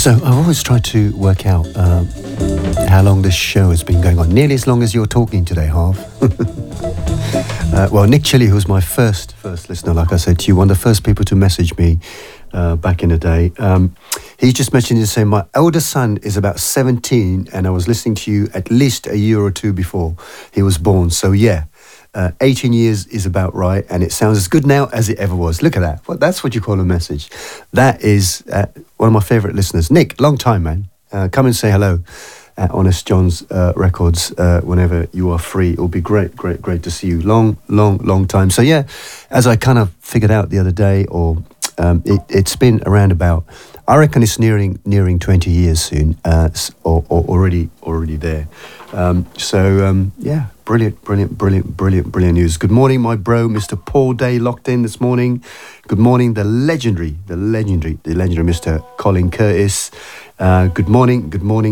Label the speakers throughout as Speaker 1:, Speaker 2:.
Speaker 1: So I've always tried to work out how long this show has been going on. Nearly as long as you're talking today, Harv. Well, Nick Chilly, who's my first listener, like I said to you, one of the first people to message me back in the day. He just mentioned, saying, my elder son is about 17 and I was listening to you at least a year or two before he was born. So yeah, 18 years is about right, and it sounds as good now as it ever was. Look at that. Well, that's what you call a message. That is one of my favourite listeners. Nick, long time, man. Come and say hello at Honest John's Records whenever you are free. It'll be great to see you. Long time. So yeah, as I kind of figured out the other day, or it's been around about, I reckon it's nearing 20 years soon, or already there. Yeah, brilliant news. Good morning, my bro, Mr. Paul Day, locked in this morning. Good morning, the legendary Mr. Colin Curtis. Good morning,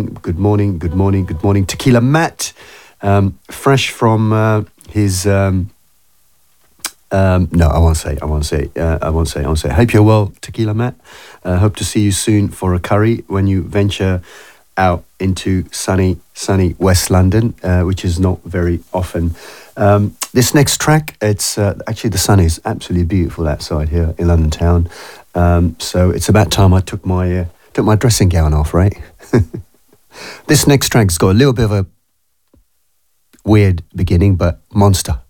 Speaker 1: Tequila Matt, fresh from his. No, I won't say. Hope you're well, Tequila Matt. Hope to see you soon for a curry when you venture out into sunny West London, which is not very often. This next track, it's actually the sun is absolutely beautiful outside here in London town. So it's about time I took my dressing gown off, right? This next track's got a little bit of a weird beginning, but monster.